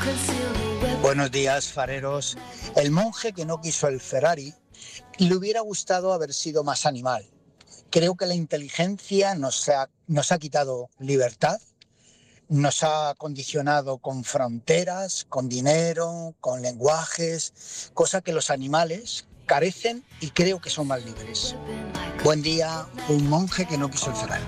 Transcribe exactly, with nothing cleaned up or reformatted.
Buenos días, fareros. El monje que no quiso el Ferrari le hubiera gustado haber sido más animal. Creo que la inteligencia nos ha, nos ha quitado libertad, nos ha condicionado con fronteras, con dinero, con lenguajes, cosa que los animales carecen y creo que son más libres. Buen día, un monje que no quiso el Ferrari.